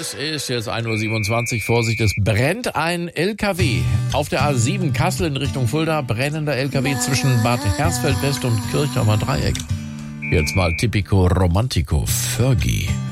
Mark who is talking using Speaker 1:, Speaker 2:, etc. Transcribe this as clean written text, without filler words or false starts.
Speaker 1: Es ist jetzt 1:27 Uhr. Vorsicht, es brennt ein LKW. Auf der A7 Kassel in Richtung Fulda, brennender LKW zwischen Bad Hersfeld West und Kirchheimer Dreieck. Jetzt mal Typico Romantico, Fergie.